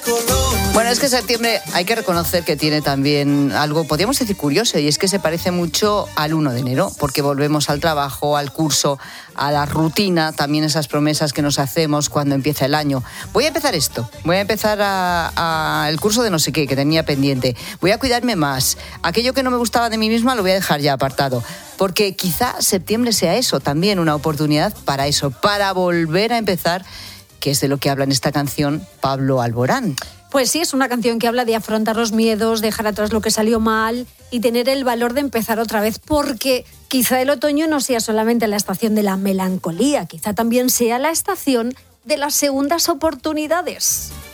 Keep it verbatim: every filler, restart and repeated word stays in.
Bueno, es que septiembre hay que reconocer que tiene también algo, podríamos decir, curioso, y es que se parece mucho al uno de enero, porque volvemos al trabajo, al curso, a la rutina, también esas promesas que nos hacemos cuando empieza el año. Voy a empezar esto, voy a empezar a, a el curso de no sé qué que tenía pendiente, voy a cuidarme más, aquello que no me gustaba de mí misma lo voy a dejar ya apartado, porque quizá septiembre sea eso, también una oportunidad para eso, para volver a empezar, que es de lo que habla en esta canción Pablo Alborán. Pues sí, es una canción que habla de afrontar los miedos, dejar atrás lo que salió mal y tener el valor de empezar otra vez, porque quizá el otoño no sea solamente la estación de la melancolía, quizá también sea la estación de las segundas oportunidades.